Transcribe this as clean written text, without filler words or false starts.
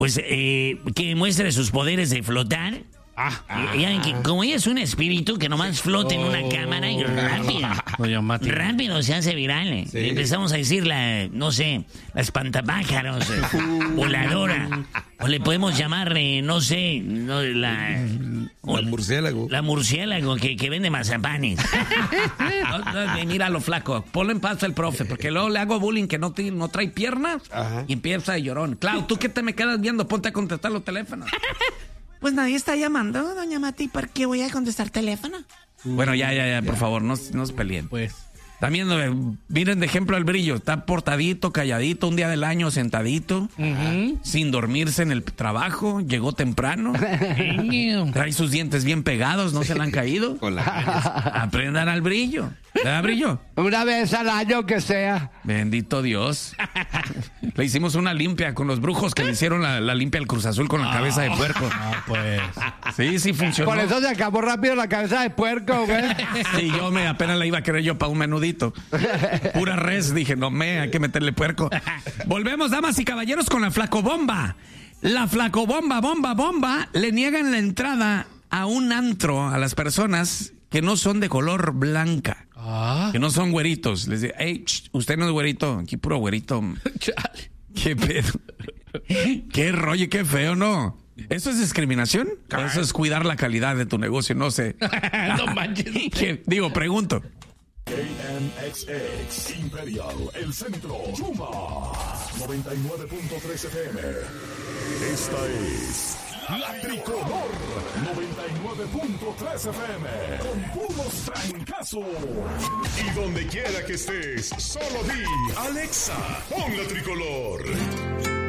Pues que muestre sus poderes de flotar. Ya ven que como ella es un espíritu que nomás flota en una cámara y rápido se hace viral. Sí. Le empezamos a decir la espantapájaros, voladora. O le podemos llamar, la murciélago. La murciélago que vende mazapanes. Míralo, flaco. Ponlo en paz al profe, porque luego le hago bullying que no trae piernas. Ajá. Y empieza de llorón. Clau, ¿tú qué te me quedas viendo? Ponte a contestar los teléfonos. Pues nadie está llamando, doña Mati. ¿Por qué voy a contestar teléfono? Bueno, ya, por favor, no se peleen. Pues. También, miren de ejemplo al Brillo. Está portadito, calladito, un día del año sentadito, sin dormirse en el trabajo, llegó temprano, trae sus dientes bien pegados, no se le han caído. Con la Aprendan al Brillo. ¿Verdad, Brillo? Una vez al año que sea. Bendito Dios. Le hicimos una limpia con los brujos que le hicieron la limpia al Cruz Azul con la cabeza de puerco. Pues. Sí, funcionó. Por eso se acabó rápido la cabeza de puerco, güey. Sí, yo apenas la iba a querer yo para un menudito. Pura res, dije, hay que meterle puerco. Volvemos, damas y caballeros, con la flacobomba. La flacobomba, le niegan la entrada a un antro a las personas que no son de color blanca. Que no son güeritos. Les digo, hey, usted no es güerito, aquí puro güerito. ¿Qué pedo? Qué rollo, qué feo, ¿no? ¿Eso es discriminación? ¿O eso es cuidar la calidad de tu negocio? No sé. No manches. Pregunto. KMXX Imperial, el centro, Chuma 99.3 FM. Esta es La Tricolor 99.3 FM con puros trancazos. Y donde quiera que estés, solo di Alexa, pon La Tricolor.